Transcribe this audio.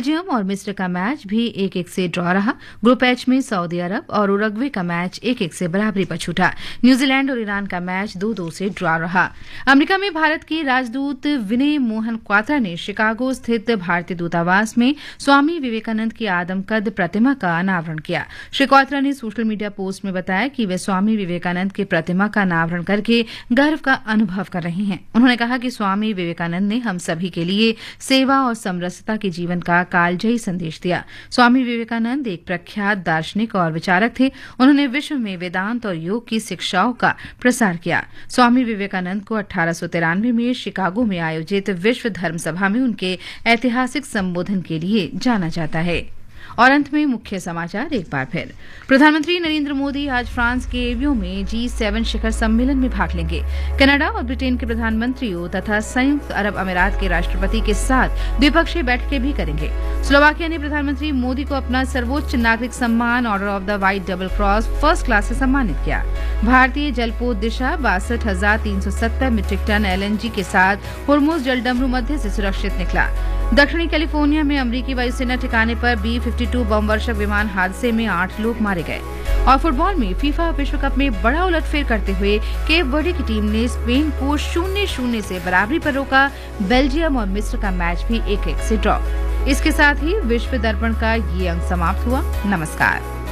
Belgium और मिस्र का मैच भी 1-1 से ड्रॉ रहा। ग्रुप एच में सऊदी अरब और उरुग्वे का मैच 1-1 से बराबरी पर छूटा। न्यूजीलैंड और ईरान का मैच 2-2 से ड्रॉ रहा। अमेरिका में भारत के राजदूत विनय मोहन क्वात्रा ने शिकागो स्थित भारतीय दूतावास में स्वामी विवेकानंद की आदमकद प्रतिमा का अनावरण किया। श्री क्वात्रा ने सोशल मीडिया पोस्ट में बताया कि वे स्वामी विवेकानंद की प्रतिमा का अनावरण करके गर्व का अनुभव कर रहे हैं। उन्होंने कहा कि स्वामी विवेकानंद ने हम सभी के लिए सेवा और समरसता के जीवन का कालजयी संदेश दिया। स्वामी विवेकानंद एक प्रख्यात दार्शनिक और विचारक थे। उन्होंने विश्व में वेदांत और योग की शिक्षाओं का प्रसार किया। स्वामी विवेकानंद को 1893 में शिकागो में आयोजित विश्व धर्म सभा में उनके ऐतिहासिक संबोधन के लिए जाना जाता है। और अंत में मुख्य समाचार एक बार फिर। प्रधानमंत्री नरेंद्र मोदी आज फ्रांस के एवियो में G7 शिखर सम्मेलन में भाग लेंगे। कनाडा और ब्रिटेन के प्रधानमंत्रियों तथा संयुक्त अरब अमीरात के राष्ट्रपति के साथ द्विपक्षीय बैठकें भी करेंगे। स्लोवाकिया ने प्रधानमंत्री मोदी को अपना सर्वोच्च नागरिक सम्मान order of the white double cross first class से सम्मानित किया। भारतीय जलपोत दिशा 62,370 मीट्रिक टन LNG के साथ होर्मुज जलडमरू मध्य से सुरक्षित निकला। दक्षिणी कैलिफोर्निया में अमेरिकी वायुसेना ठिकाने पर B-52 बम वर्षक विमान हादसे में 8 लोग मारे गए। और फुटबॉल में फीफा विश्व कप में बड़ा उलटफेर करते हुए केप वर्डे की टीम ने स्पेन को 0-0 से बराबरी पर रोका। बेल्जियम और मिस्र का मैच भी 1-1 से ड्रॉ। इसके साथ ही विश्व दर्पण का ये अंक समाप्त हुआ। नमस्कार।